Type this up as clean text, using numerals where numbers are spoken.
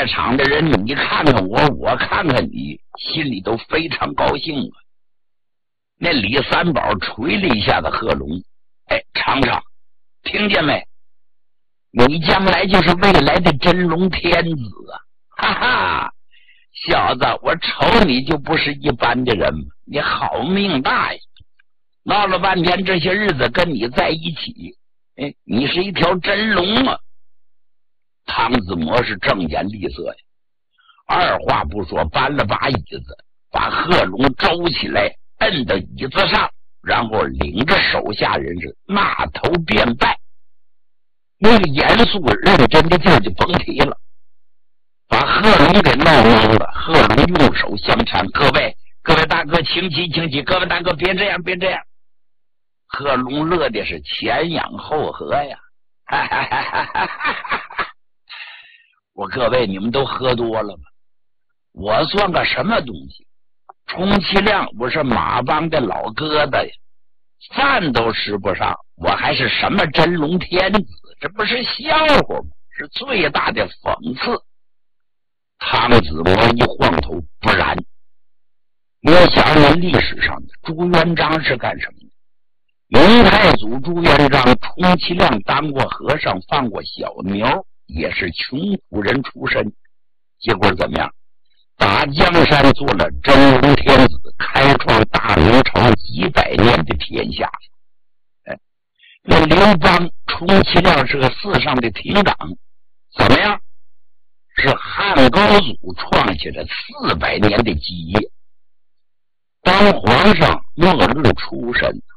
在场的人，你看看我，我看看你，心里都非常高兴啊。那李三宝捶了一下子贺龙，哎，尝尝，听见没？你将来就是未来的真龙天子啊！哈哈，小子，我瞅你就不是一般的人，你好命大呀！闹了半天这些日子跟你在一起，哎，你是一条真龙啊！汤子模是正眼厉色呀，二话不说搬了把椅子，把贺龙周起来，摁到椅子上，然后领着手下人是纳头便拜。那个严肃认真的劲儿就甭提了，把贺龙给闹懵了。贺龙用手相搀，各位大哥，请起，各位大哥别这样。贺龙乐的是前仰后合呀，哈哈哈哈哈哈！我各位你们都喝多了吧？我算个什么东西？充其量我是马帮的老疙瘩呀，饭都吃不上，我还是什么真龙天子？这不是笑话吗？是最大的讽刺。汤子模一晃头，不然，你要想想历史上的朱元璋是干什么的？明太祖朱元璋充其量当过和尚，放过小牛，也是穷苦人出身。结果怎么样？打江山做了真龙天子，开创大明朝几百年的天下。那刘邦充其量是个寺上的亭长，怎么样？是汉高祖创下了400年的基业。当皇上末路出身，